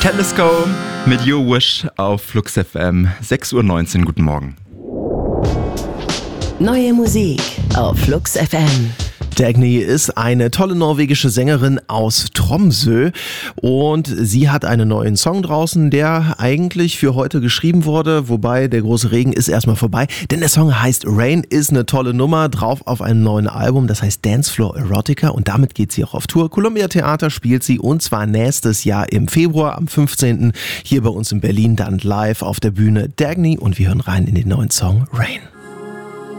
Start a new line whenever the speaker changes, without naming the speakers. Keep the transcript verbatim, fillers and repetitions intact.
Candice Cole mit Your Wish auf Flux F M. sechs Uhr neunzehn, guten Morgen.
Neue Musik auf Flux F M.
Dagny ist eine tolle norwegische Sängerin aus Tromsø und sie hat einen neuen Song draußen, der eigentlich für heute geschrieben wurde, wobei der große Regen ist erstmal vorbei, denn der Song heißt Rain, ist eine tolle Nummer, drauf auf einem neuen Album, das heißt Dancefloor Erotica und damit geht sie auch auf Tour. Columbia Theater spielt sie und zwar nächstes Jahr im Februar, am fünfzehnten hier bei uns in Berlin, dann live auf der Bühne Dagny und wir hören rein in den neuen Song Rain.